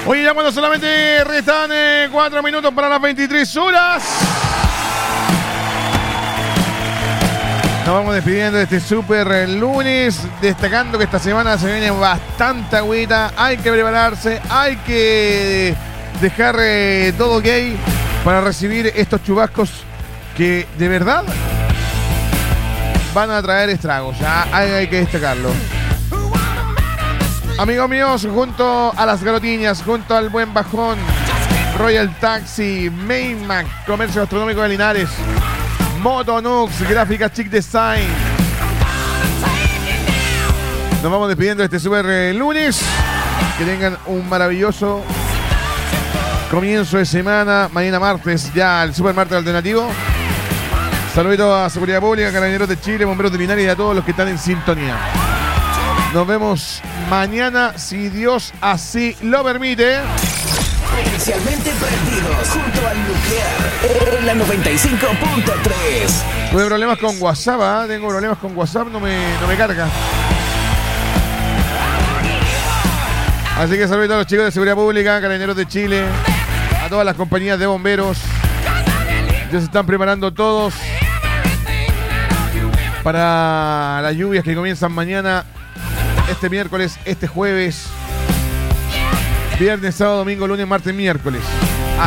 Oye, ya cuando solamente restan 4 minutos para las 23 horas. Nos vamos despidiendo de este super lunes, destacando que esta semana se viene bastante agüita. Hay que prepararse, hay que dejar todo gay para recibir estos chubascos que de verdad van a traer estragos. Ya hay que destacarlo. Amigos míos, junto a las Garotiñas, junto al Buen Bajón, Royal Taxi, Mainmac, Comercio Gastronómico de Linares, Motonux, Gráfica Chic Design. Nos vamos despidiendo de este super lunes. Que tengan un maravilloso comienzo de semana. Mañana martes, ya el super martes alternativo. Saludito a Seguridad Pública, Carabineros de Chile, Bomberos de Linares y a todos los que están en sintonía. Nos vemos mañana, si Dios así lo permite. Especialmente prendidos junto al nuclear en la 95.3. Tuve problemas con WhatsApp, ¿eh? Tengo problemas con WhatsApp, no me carga. Así que saludos a los chicos de Seguridad Pública, Carabineros de Chile, a todas las compañías de bomberos. Ya se están preparando todos para las lluvias que comienzan mañana, este miércoles, este jueves, viernes, sábado, domingo, lunes, martes, miércoles.